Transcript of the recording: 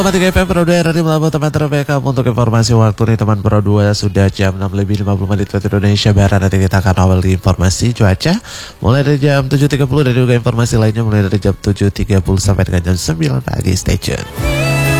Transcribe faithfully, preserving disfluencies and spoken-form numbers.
tiga F M Pro dua R di Melabuh teman terbaik untuk informasi waktu nih teman Pro dua sudah jam enam lebih lima puluh menit waktu Indonesia Barat. Nanti kita akan awal di informasi cuaca mulai dari jam tujuh tiga puluh dan juga informasi lainnya mulai dari jam tujuh tiga puluh sampai dengan jam sembilan pagi. Stay tune.